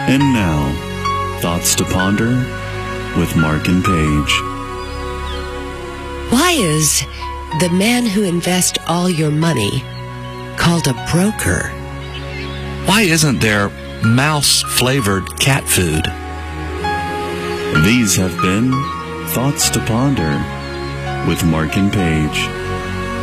And now, Thoughts to Ponder with Mark and Paige. Why is the man who invests all your money called a broker? Why isn't there mouse-flavored cat food? These have been Thoughts to Ponder with Mark and Paige.